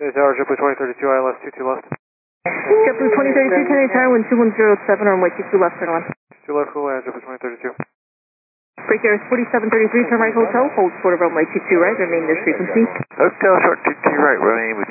Tower, JetBlue 2032, ILS 22 left. JetBlue 2032, 10 Tower, wind 2107, runway 22 left, turn on. 2 left, full land, JetBlue 2032. Break Air 4733, turn right hotel, hold short of runway 22 right, remain this frequency. Hotel short 22 right, remain with